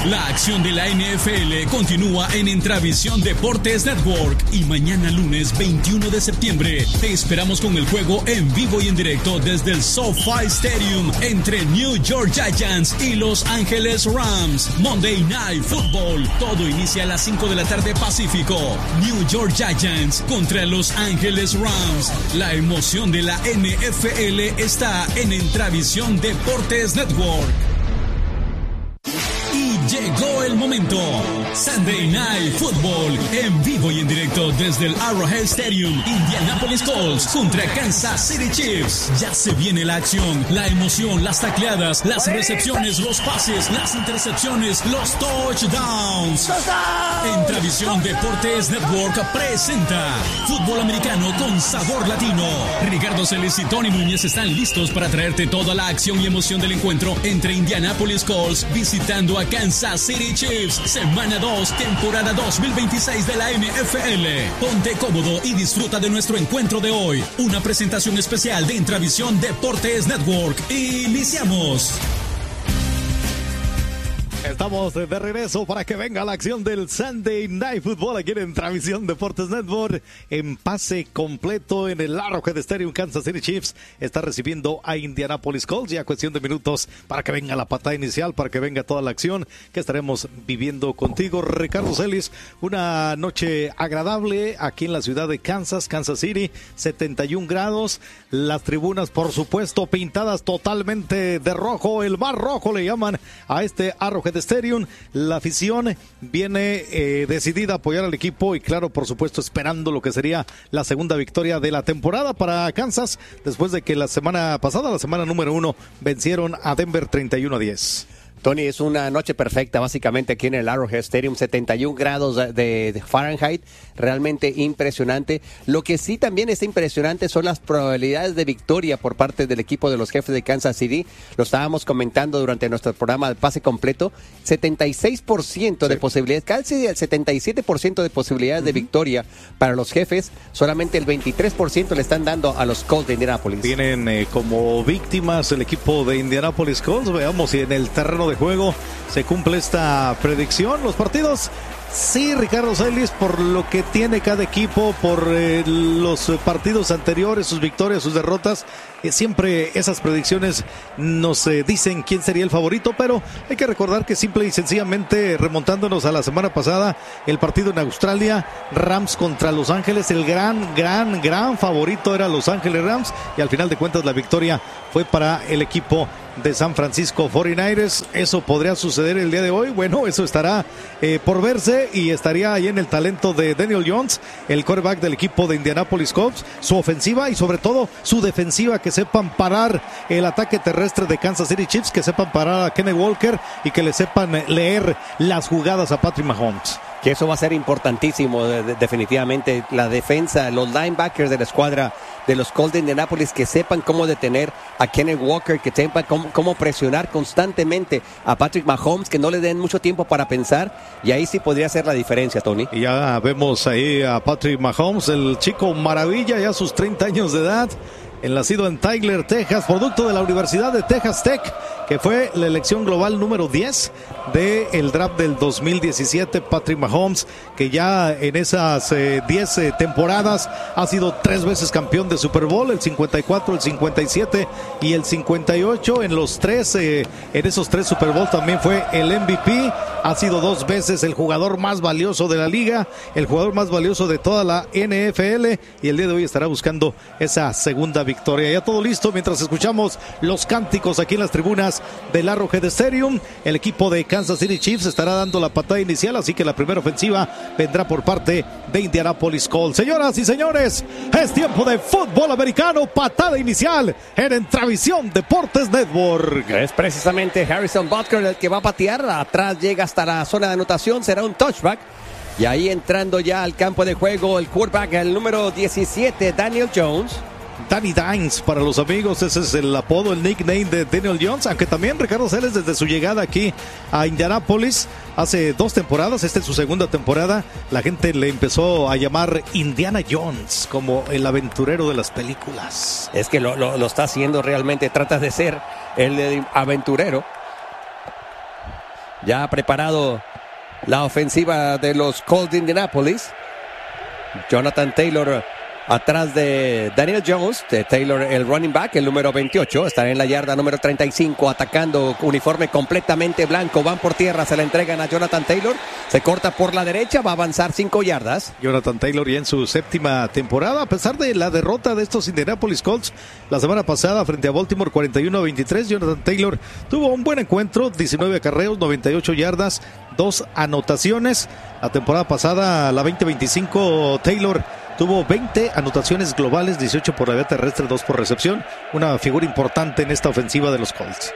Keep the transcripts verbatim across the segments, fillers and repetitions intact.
La acción de la N F L continúa en Entravisión Deportes Network y mañana lunes veintiuno de septiembre te esperamos con el juego en vivo y en directo desde el SoFi Stadium entre New York Giants y Los Ángeles Rams. Monday Night Football. Todo inicia a las cinco de la tarde Pacífico. New York Giants contra Los Ángeles Rams. La emoción de la N F L está en Entravisión Deportes Network. Y llegó el momento. Sunday Night Football en vivo y en directo desde el Arrowhead Stadium. Indianapolis Colts contra Kansas City Chiefs. Ya se viene la acción, la emoción, las tacleadas, las recepciones, los pases, las intercepciones, los touchdowns. Entravisión Deportes Network presenta Fútbol Americano con Sabor Latino. Ricardo Celis y Tony Núñez están listos para traerte toda la acción y emoción del encuentro entre Indianapolis Colts visitando a Kansas City Chiefs. Semana dos, temporada dos mil veintiséis de la N F L. Ponte cómodo y disfruta de nuestro encuentro de hoy. Una presentación especial de Entravisión Deportes Network. Iniciamos. Estamos de regreso para que venga la acción del Sunday Night Football aquí en Entravisión Deportes Network. En pase completo en el Arrowhead Stadium, Kansas City Chiefs está recibiendo a Indianapolis Colts. Ya cuestión de minutos para que venga la patada inicial, para que venga toda la acción que estaremos viviendo contigo, Ricardo Celis. Una noche agradable aquí en la ciudad de Kansas, Kansas City, setenta y un grados. Las tribunas, por supuesto, pintadas totalmente de rojo, el mar rojo le llaman a este Arrowhead Stadium. La afición viene eh, decidida a apoyar al equipo y claro, por supuesto, esperando lo que sería la segunda victoria de la temporada para Kansas, después de que la semana pasada, la semana número uno, vencieron a Denver treinta y uno a diez. Tony, es una noche perfecta básicamente aquí en el Arrowhead Stadium, setenta y un grados de, de Fahrenheit, realmente impresionante. Lo que sí también está impresionante son las probabilidades de victoria por parte del equipo de los Jefes de Kansas City. Lo estábamos comentando durante nuestro programa de pase completo, setenta y seis por ciento sí. de posibilidades, casi el setenta y siete por ciento de posibilidades uh-huh. de victoria para los Jefes, solamente el veintitrés por ciento le están dando a los Colts de Indianapolis. Tienen eh, como víctimas el equipo de Indianapolis Colts. Veamos si en el terreno de juego se cumple esta predicción. Los partidos, sí, Ricardo Celis, por lo que tiene cada equipo, por eh, los partidos anteriores, sus victorias, sus derrotas, eh, siempre esas predicciones nos eh, dicen quién sería el favorito, pero hay que recordar que simple y sencillamente, remontándonos a la semana pasada, el partido en Australia, Rams contra Los Ángeles, el gran, gran, gran favorito era Los Ángeles Rams, y al final de cuentas la victoria fue para el equipo de San Francisco cuarenta y nueve ers. ¿Eso podría suceder el día de hoy? Bueno, eso estará eh, por verse y estaría ahí en el talento de Daniel Jones, el quarterback del equipo de Indianapolis Colts, su ofensiva y sobre todo su defensiva, que sepan parar el ataque terrestre de Kansas City Chiefs, que sepan parar a Kenneth Walker y que le sepan leer las jugadas a Patrick Mahomes. Que eso va a ser importantísimo, de, de, definitivamente. La defensa, los linebackers de la escuadra de los Colts de Indianapolis, que sepan cómo detener a Kenneth Walker, que sepan cómo, cómo presionar constantemente a Patrick Mahomes, que no le den mucho tiempo para pensar, y ahí sí podría ser la diferencia, Tony. Y ya vemos ahí a Patrick Mahomes, el chico maravilla, ya a sus treinta años de edad. El nacido en Tyler, Texas, producto de la Universidad de Texas Tech, que fue la elección global número diez del draft del dos mil diecisiete. Patrick Mahomes, que ya en esas eh, diez eh, temporadas ha sido tres veces campeón de Super Bowl, el cincuenta y cuatro, el cincuenta y siete y el cincuenta y ocho. En los tres, eh, en esos tres Super Bowl también fue el M V P. Ha sido dos veces el jugador más valioso de la liga, el jugador más valioso de toda la N F L, y el día de hoy estará buscando esa segunda victoria. Ya todo listo mientras escuchamos los cánticos aquí en las tribunas del Arrowhead Stadium. El equipo de Kansas City Chiefs estará dando la patada inicial, así que la primera ofensiva vendrá por parte de Indianapolis Colts. Señoras y señores, es tiempo de fútbol americano, patada inicial en Entravisión Deportes Network. Es precisamente Harrison Butker el que va a patear. Atrás llega hasta la zona de anotación, será un touchback. Y ahí entrando ya al campo de juego el quarterback, el número diecisiete, Daniel Jones. Danny Dimes para los amigos, ese es el apodo, el nickname de Daniel Jones, aunque también Ricardo Celes, desde su llegada aquí a Indianapolis hace dos temporadas, esta es su segunda temporada, la gente le empezó a llamar Indiana Jones, como el aventurero de las películas. Es que lo, lo, lo está haciendo realmente, trata de ser el aventurero. Ya ha preparado la ofensiva de los Colts de Indianapolis. Jonathan Taylor atrás de Daniel Jones. De Taylor, el running back, el número veintiocho. Estará en la yarda número treinta y cinco, atacando, uniforme completamente blanco. Van por tierra, se la entregan a Jonathan Taylor. Se corta por la derecha, va a avanzar cinco yardas. Jonathan Taylor ya en su séptima temporada, a pesar de la derrota de estos Indianapolis Colts la semana pasada frente a Baltimore cuarenta y uno a veintitrés. Jonathan Taylor tuvo un buen encuentro, diecinueve acarreos, noventa y ocho yardas, dos anotaciones. La temporada pasada, la veinte veinticinco, Taylor tuvo veinte anotaciones globales, dieciocho por la vía terrestre, dos por recepción. Una figura importante en esta ofensiva de los Colts.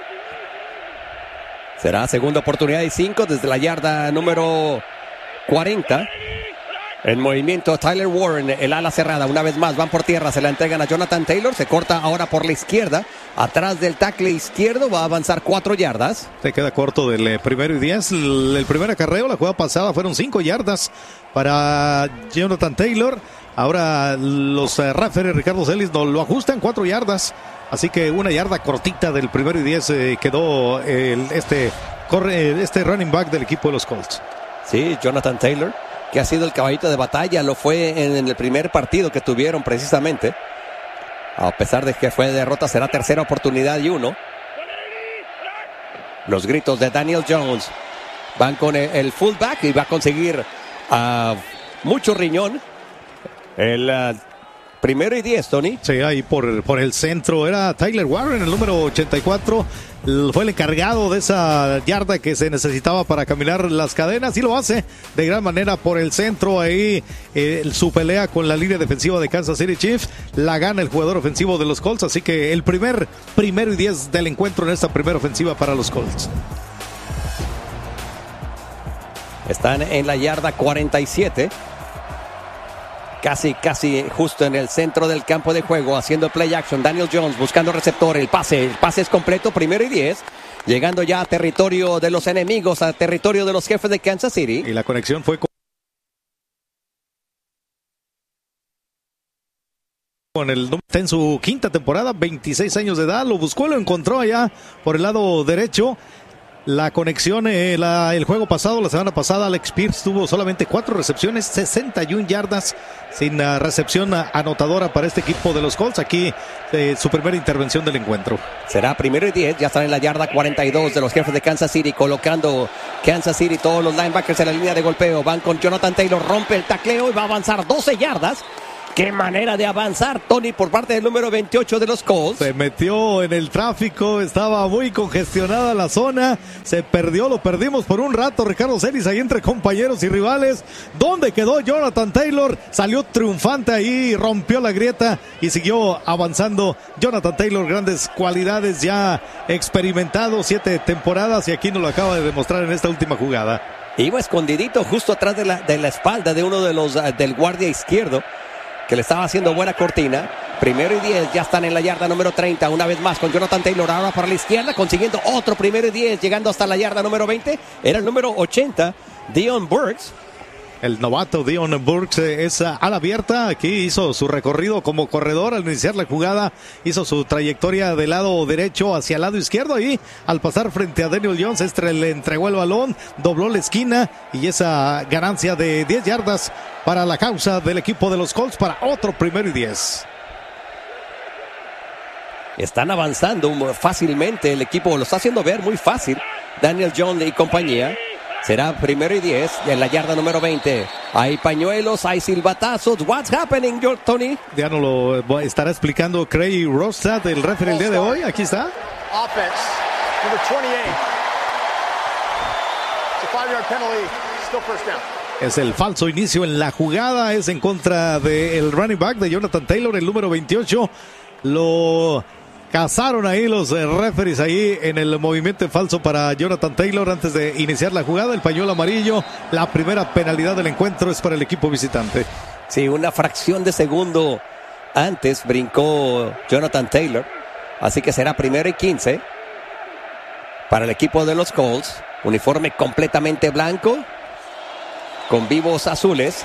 Será segunda oportunidad y cinco desde la yarda número cuarenta. En movimiento Tyler Warren, el ala cerrada. Una vez más van por tierra, se la entregan a Jonathan Taylor. Se corta ahora por la izquierda. Atrás del tackle izquierdo, va a avanzar cuatro yardas. Se queda corto del eh, primero y diez. El, el primer acarreo, la jugada pasada, fueron cinco yardas para Jonathan Taylor. Ahora los eh, referees Ricardo Celis no lo ajustan, cuatro yardas. Así que una yarda cortita del primero y diez eh, quedó el, este, corre, este running back del equipo de los Colts. Sí, Jonathan Taylor, que ha sido el caballito de batalla, lo fue en, en el primer partido que tuvieron precisamente. A pesar de que fue derrota, será tercera oportunidad y uno. Los gritos de Daniel Jones van con el, el fullback y va a conseguir uh, mucho riñón. El uh, primero y diez, Tony. Sí, ahí por, por el centro era Tyler Warren, el número ochenta y cuatro. Fue el encargado de esa yarda que se necesitaba para caminar las cadenas y lo hace de gran manera por el centro. Ahí eh, su pelea con la línea defensiva de Kansas City Chiefs la gana el jugador ofensivo de los Colts. Así que el primer primero y diez del encuentro en esta primera ofensiva para los Colts. Están en la yarda cuarenta y siete. Casi, casi justo en el centro del campo de juego, haciendo play action. Daniel Jones buscando receptor, el pase, el pase es completo, primero y diez. Llegando ya a territorio de los enemigos, a territorio de los jefes de Kansas City. Y la conexión fue con el en su quinta temporada, veintiséis años de edad. Lo buscó, lo encontró allá por el lado derecho. La conexión, eh, la, el juego pasado, la semana pasada, Alex Pierce tuvo solamente cuatro recepciones, sesenta y una yardas, sin uh, recepción uh, anotadora para este equipo de los Colts. Aquí eh, su primera intervención del encuentro. Será primero y diez, ya están en la yarda cuarenta y dos de los jefes de Kansas City, colocando Kansas City todos los linebackers en la línea de golpeo. Van con Jonathan Taylor, rompe el tacleo y va a avanzar doce yardas. Qué manera de avanzar, Tony, por parte del número veintiocho de los Colts. Se metió en el tráfico, estaba muy congestionada la zona, se perdió, lo perdimos por un rato, Ricardo Celis, ahí entre compañeros y rivales. ¿Dónde quedó Jonathan Taylor? Salió triunfante ahí, rompió la grieta y siguió avanzando. Jonathan Taylor, grandes cualidades, ya experimentado, siete temporadas, y aquí nos lo acaba de demostrar en esta última jugada. Iba escondidito justo atrás de la, de la espalda de uno de los uh, del guardia izquierdo, que le estaba haciendo buena cortina. Primero y diez, ya están en la yarda número treinta, una vez más con Jonathan Taylor, ahora para la izquierda, consiguiendo otro primero y diez, llegando hasta la yarda número veinte, era el número ochenta, Dion Burks. El novato Dion Burks es a la abierta, aquí hizo su recorrido como corredor al iniciar la jugada, hizo su trayectoria del lado derecho hacia el lado izquierdo y al pasar frente a Daniel Jones, este le entregó el balón, dobló la esquina y esa ganancia de diez yardas para la causa del equipo de los Colts para otro primero y diez. Están avanzando fácilmente, el equipo lo está haciendo ver muy fácil, Daniel Jones y compañía. Será primero y diez en la yarda número veinte. Hay pañuelos, hay silbatazos. What's happening, Tony? Ya no lo estará explicando Craig Rostad, el referee el día de hoy. Aquí está. Offense, number twenty-eight. It's a five-yard penalty, still first down. Es el falso inicio en la jugada, es en contra del running back de Jonathan Taylor, el número veintiocho. Lo cazaron ahí los referees ahí en el movimiento falso para Jonathan Taylor antes de iniciar la jugada. El pañuelo amarillo, la primera penalidad del encuentro es para el equipo visitante. Sí, una fracción de segundo antes brincó Jonathan Taylor, así que será primero y quince para el equipo de los Colts. Uniforme completamente blanco con vivos azules.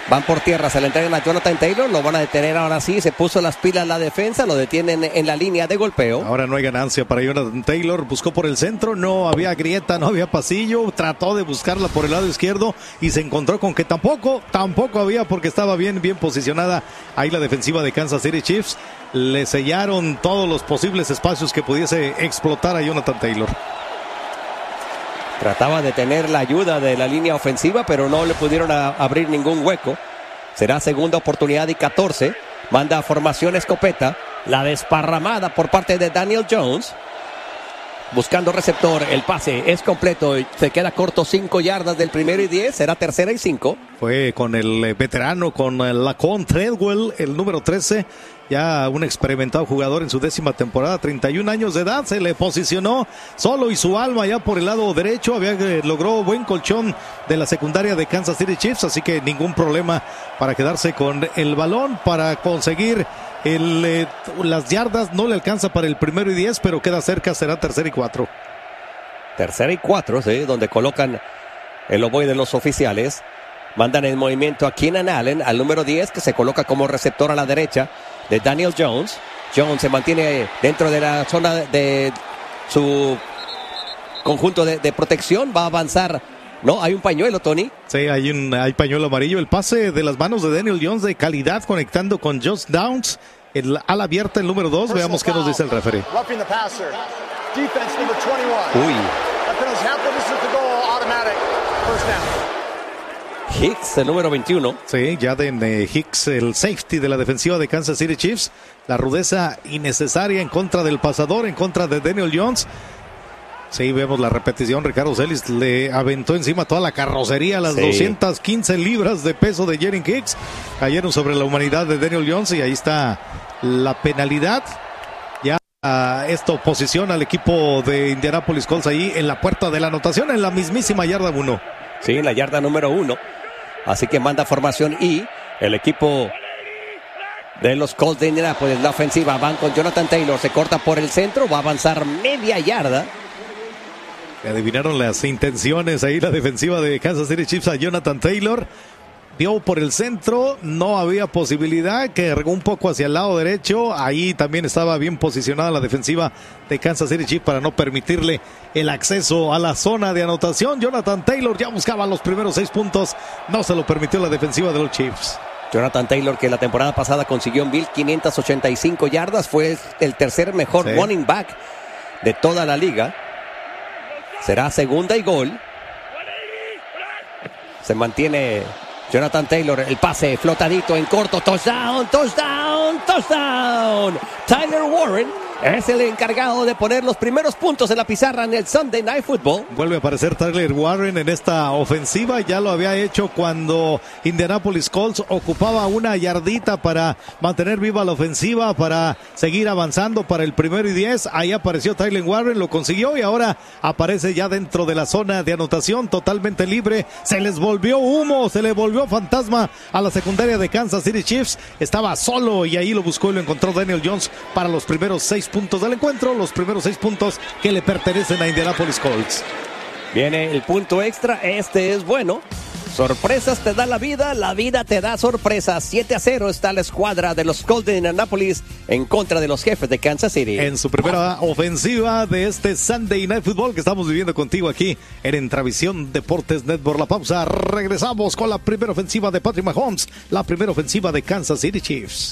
Van por tierra, se le entregan a Jonathan Taylor, lo van a detener ahora sí, se puso las pilas la defensa, lo detienen en la línea de golpeo. Ahora no hay ganancia para Jonathan Taylor, buscó por el centro, no había grieta, no había pasillo, trató de buscarla por el lado izquierdo y se encontró con que tampoco, tampoco había porque estaba bien, bien posicionada ahí la defensiva de Kansas City Chiefs. Le sellaron todos los posibles espacios que pudiese explotar a Jonathan Taylor. Trataba de tener la ayuda de la línea ofensiva, pero no le pudieron a abrir ningún hueco. Será segunda oportunidad y catorce. Manda formación escopeta. La desparramada por parte de Daniel Jones. Buscando receptor. El pase es completo. Se queda corto cinco yardas del primero y diez. Será tercera y cinco. Fue con el veterano, con el Laquan Treadwell, el número trece. Ya un experimentado jugador en su décima temporada, treinta y un años de edad, se le posicionó solo y su alma ya por el lado derecho, había eh, logró buen colchón de la secundaria de Kansas City Chiefs, así que ningún problema para quedarse con el balón, para conseguir el, eh, las yardas, no le alcanza para el primero y diez, pero queda cerca, será tercera y cuatro. Tercera y cuatro, sí, donde colocan el ovoide de los oficiales. Mandan en movimiento a Keenan Allen, al número diez, que se coloca como receptor a la derecha de Daniel Jones. Jones se mantiene dentro de la zona de su conjunto de, de protección. Va a avanzar. No, hay un pañuelo, Tony. Sí, hay un hay pañuelo amarillo. El pase de las manos de Daniel Jones de calidad conectando con Josh Downs. El ala abierta, el número dos. Veamos qué nos dice el referee. Uy. Hicks, el número veintiuno. Sí, Jaden eh, Hicks, el safety de la defensiva de Kansas City Chiefs. La rudeza innecesaria en contra del pasador, en contra de Daniel Jones. Sí, vemos la repetición. Ricardo Celis le aventó encima toda la carrocería, las sí. doscientas quince libras de peso de Jaden Hicks. Cayeron sobre la humanidad de Daniel Jones y ahí está la penalidad. Ya uh, esto posiciona al equipo de Indianapolis Colts ahí en la puerta de la anotación, en la mismísima yarda uno. Sí, en la yarda número uno. Así que manda formación y el equipo de los Colts de Indianapolis, la ofensiva, van con Jonathan Taylor, se corta por el centro, va a avanzar media yarda. Adivinaron las intenciones ahí la defensiva de Kansas City Chiefs a Jonathan Taylor. Vio por el centro, no había posibilidad, que regó un poco hacia el lado derecho. Ahí también estaba bien posicionada la defensiva de Kansas City Chiefs para no permitirle el acceso a la zona de anotación. Jonathan Taylor ya buscaba los primeros seis puntos, no se lo permitió la defensiva de los Chiefs. Jonathan Taylor, que la temporada pasada consiguió mil quinientas ochenta y cinco yardas, fue el tercer mejor sí. running back de toda la liga. Será segunda y gol. Se mantiene Jonathan Taylor, el pase flotadito en corto, touchdown, touchdown, touchdown. Tyler Warren es el encargado de poner los primeros puntos en la pizarra en el Sunday Night Football. Vuelve a aparecer Tyler Warren en esta ofensiva. Ya lo había hecho cuando Indianapolis Colts ocupaba una yardita para mantener viva la ofensiva, para seguir avanzando para el primero y diez. Ahí apareció Tyler Warren, lo consiguió y ahora aparece ya dentro de la zona de anotación, totalmente libre. Se les volvió humo, se le volvió fantasma a la secundaria de Kansas City Chiefs. Estaba solo y ahí lo buscó y lo encontró Daniel Jones para los primeros seis puntos del encuentro, los primeros seis puntos que le pertenecen a Indianapolis Colts. Viene el punto extra, este es bueno. Sorpresas te da la vida, la vida te da sorpresas. siete a cero está la escuadra de los Colts de Indianapolis en contra de los Jefes de Kansas City. En su primera ofensiva de este Sunday Night Football que estamos viviendo contigo aquí en Entravisión Deportes Network. La pausa, regresamos con la primera ofensiva de Patrick Mahomes, la primera ofensiva de Kansas City Chiefs.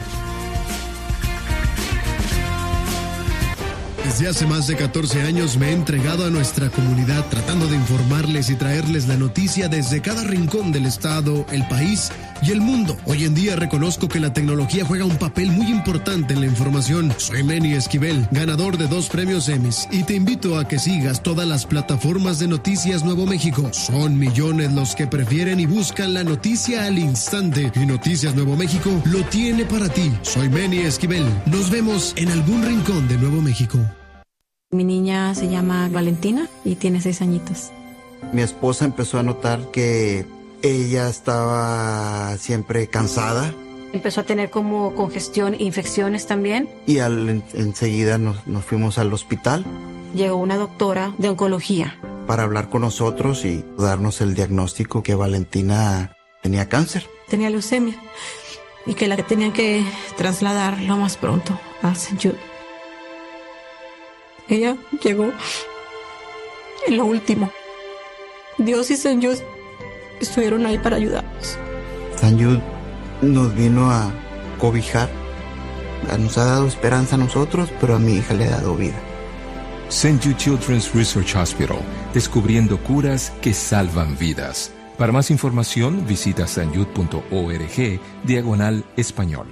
Desde hace más de catorce años me he entregado a nuestra comunidad tratando de informarles y traerles la noticia desde cada rincón del estado, el país y el mundo. Hoy en día reconozco que la tecnología juega un papel muy importante en la información. Soy Manny Esquivel, ganador de dos premios Emmys, y te invito a que sigas todas las plataformas de Noticias Nuevo México. Son millones los que prefieren y buscan la noticia al instante, y Noticias Nuevo México lo tiene para ti. Soy Manny Esquivel. Nos vemos en algún rincón de Nuevo México. Mi niña se llama Valentina y tiene seis añitos. Mi esposa empezó a notar que ella estaba siempre cansada. Empezó a tener como congestión e infecciones también. Y al, en, enseguida nos, nos fuimos al hospital. Llegó una doctora de oncología para hablar con nosotros y darnos el diagnóstico que Valentina tenía cáncer. tenía leucemia y que la tenían que trasladar lo más pronto a Saint Jude. Ella llegó en lo último. Dios y Saint Jude estuvieron ahí para ayudarnos. Saint Jude nos vino a cobijar. Nos ha dado esperanza a nosotros, pero a mi hija le ha dado vida. Saint Jude Children's Research Hospital, descubriendo curas que salvan vidas. Para más información, visita sanjude punto org, diagonal español.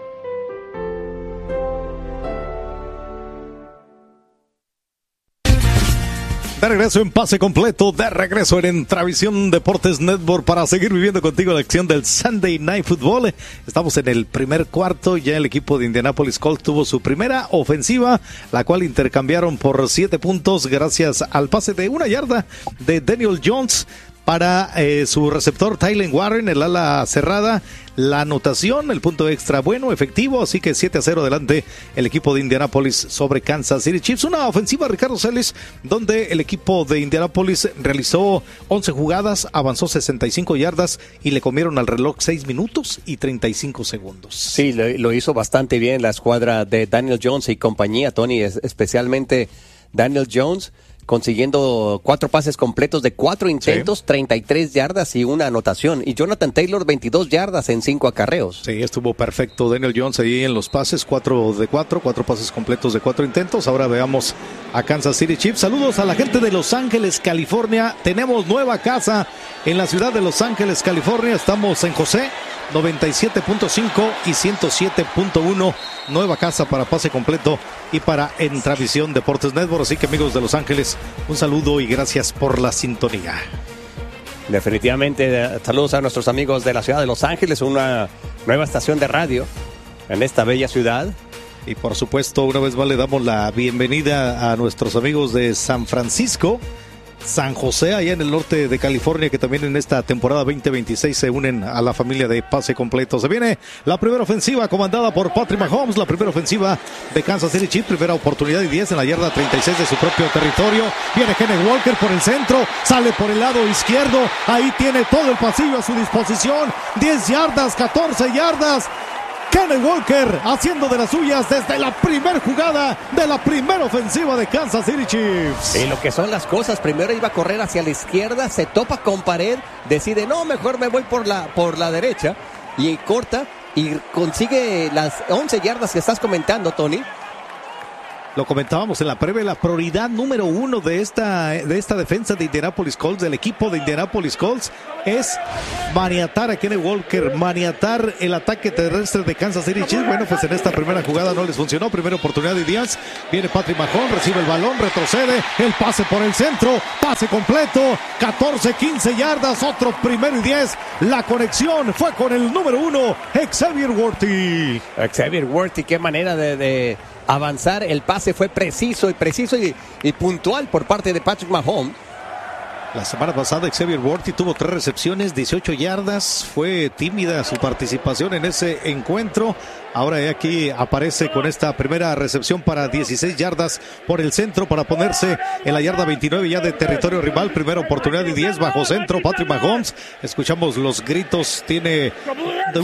De regreso en Pase Completo, de regreso en Entravisión Deportes Network para seguir viviendo contigo la acción del Sunday Night Football. Estamos en el primer cuarto, ya el equipo de Indianapolis Colts tuvo su primera ofensiva, la cual intercambiaron por siete puntos gracias al pase de una yarda de Daniel Jones para eh, su receptor Tylen Warren, el ala cerrada. La anotación, el punto extra bueno, efectivo, así que siete a cero adelante el equipo de Indianapolis sobre Kansas City Chiefs. Una ofensiva, Ricardo Celis, donde el equipo de Indianapolis realizó once jugadas, avanzó sesenta y cinco yardas y le comieron al reloj seis minutos y treinta y cinco segundos. Sí, lo, lo hizo bastante bien la escuadra de Daniel Jones y compañía, Tony, es, especialmente Daniel Jones, consiguiendo cuatro pases completos de cuatro intentos, sí. treinta y tres yardas y una anotación. Y Jonathan Taylor, veintidós yardas en cinco acarreos. Sí, estuvo perfecto Daniel Jones ahí en los pases, cuatro de cuatro, cuatro pases completos de cuatro intentos. Ahora veamos a Kansas City Chiefs. Saludos a la gente de Los Ángeles, California. Tenemos nueva casa en la ciudad de Los Ángeles, California. Estamos en José, noventa y siete punto cinco y ciento siete punto uno. Nueva casa para Pase Completo y para Entravisión Deportes Network. Así que, amigos de Los Ángeles, un saludo y gracias por la sintonía. Definitivamente, saludos a nuestros amigos de la ciudad de Los Ángeles, una nueva estación de radio en esta bella ciudad. Y por supuesto, una vez más le damos la bienvenida a nuestros amigos de San Francisco, San José, allá en el norte de California, que también en esta temporada veinte veintiséis se unen a la familia de Pase Completo. Se viene la primera ofensiva comandada por Patrick Mahomes, la primera ofensiva de Kansas City Chiefs, primera oportunidad y diez en la yarda treinta y seis de su propio territorio. Viene Kenneth Walker por el centro, sale por el lado izquierdo, ahí tiene todo el pasillo a su disposición, diez yardas, catorce yardas. Kenneth Walker haciendo de las suyas desde la primera jugada de la primera ofensiva de Kansas City Chiefs. Y lo que son las cosas, primero iba a correr hacia la izquierda, se topa con pared, decide, no, mejor me voy por la, por la derecha, y corta y consigue las once yardas que estás comentando, Tony. Lo comentábamos en la previa, la prioridad número uno de esta, de esta defensa de Indianapolis Colts, del equipo de Indianapolis Colts, es maniatar a Kenneth Walker, maniatar el ataque terrestre de Kansas City Chiefs. Bueno, pues en esta primera jugada no les funcionó, primera oportunidad de Díaz, viene Patrick Mahomes, recibe el balón, retrocede, el pase por el centro, pase completo, catorce, quince yardas, otro primero y diez, la conexión fue con el número uno, Xavier Worthy. Xavier Worthy, qué manera de... de... avanzar, el pase fue preciso y preciso y, y puntual por parte de Patrick Mahomes. La semana pasada Xavier Worthy tuvo tres recepciones, dieciocho yardas, fue tímida su participación en ese encuentro. Ahora aquí aparece con esta primera recepción para dieciséis yardas por el centro para ponerse en la yarda veintinueve ya de territorio rival. Primera oportunidad y diez bajo centro, Patrick Mahomes. Escuchamos los gritos, tiene